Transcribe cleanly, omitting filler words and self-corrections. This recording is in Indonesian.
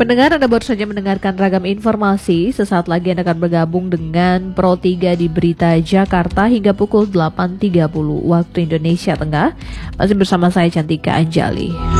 Pendengar, Anda baru saja mendengarkan ragam informasi. Sesaat lagi Anda akan bergabung dengan Pro 3 di Berita Jakarta hingga pukul 8.30 waktu Indonesia Tengah. Masih bersama saya Cantika Anjali.